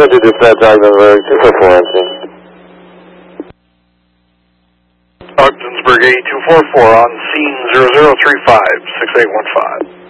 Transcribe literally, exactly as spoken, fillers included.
Center dispatch, Ogdensburg, two four four, answer. Ogdensburg eight two four four on scene zero zero three five, six eight one five.